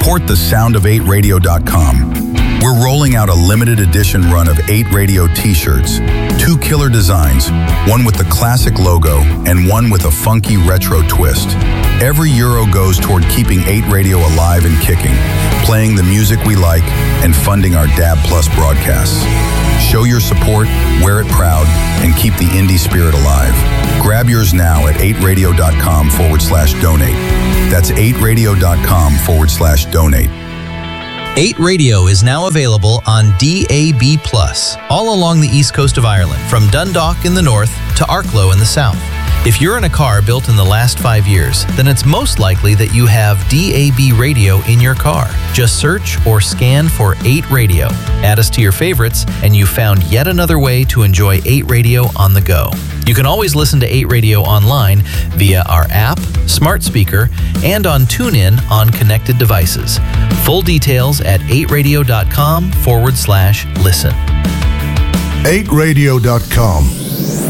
Support the soundof8radio.com. We're rolling out a limited edition run of 8 Radio t-shirts, 2 killer designs, one with the classic logo and one with a funky retro twist. Every euro goes toward keeping 8 Radio alive and kicking, playing the music we like, and funding our DAB Plus broadcasts. Show your support, wear it proud, and keep the indie spirit alive. Grab yours now at 8radio.com/donate. That's 8radio.com/donate. 8 Radio is now available on DAB+, all along the east coast of Ireland, from Dundalk in the north to Arklow in the south. If you're in a car built in the last 5 years, then it's most likely that you have DAB radio in your car. Just search or scan for 8 Radio. Add us to your favorites, and you found yet another way to enjoy 8 Radio on the go. You can always listen to 8 Radio online via our app, smart speaker, and on TuneIn on connected devices. Full details at 8radio.com/listen. 8radio.com.